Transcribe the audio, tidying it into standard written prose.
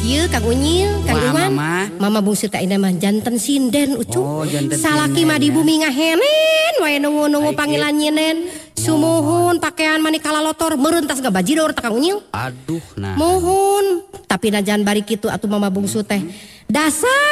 Ieu Kang Unyil, Kang Iwan. Mama bungsu teh mah janten sinden ucup. Oh, janten salaki mah di bumi ngahenen wae nunggu panggilan nyinen. Sumuhun pakaian mani kalalotor meureun tas gabajidor teh Kang Unyil. Aduh nah. Mohon, tapi najan bari kitu atuh mama bungsu teh. Dasar